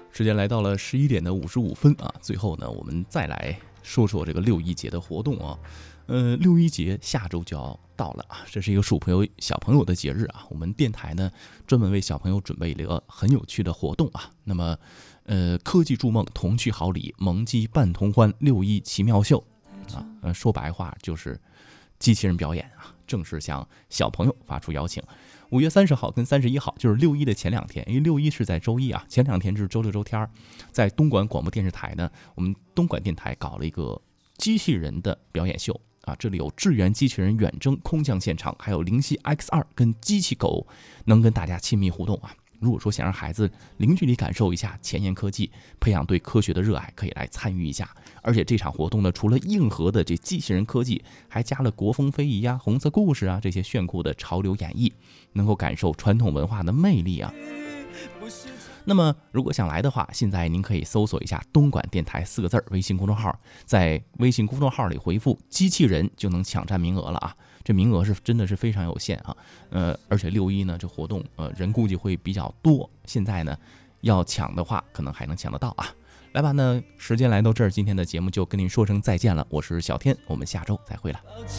时间来到了11:55啊，最后呢，我们再来说说这个六一节的活动啊。六一节下周就要到了啊，这是一个小朋友的节日啊。我们电台呢专门为小朋友准备了一个很有趣的活动啊。那么，科技筑梦，童趣好礼，萌鸡伴同欢，六一奇妙秀啊。说白话就是机器人表演啊，正式向小朋友发出邀请。5月30号跟31号就是六一的前2天，因为六一是在周一啊，前2天是周六周天，在东莞广播电视台呢，我们东莞电台搞了一个机器人的表演秀啊，这里有智源机器人远征空降现场，还有灵犀 X2 跟机器狗，能跟大家亲密互动啊。如果说想让孩子零距离感受一下前沿科技，培养对科学的热爱，可以来参与一下。而且这场活动呢，除了硬核的这机器人科技，还加了国风非遗啊、红色故事啊这些炫酷的潮流演绎，能够感受传统文化的魅力啊。那么如果想来的话，现在您可以搜索一下东莞电台4个字微信公众号，在微信公众号里回复机器人就能抢占名额了啊。这名额是真的是非常有限啊。而且六一呢这活动人估计会比较多，现在呢要抢的话可能还能抢得到啊。来吧，那时间来到这儿，今天的节目就跟您说声再见了，我是小天，我们下周再会了。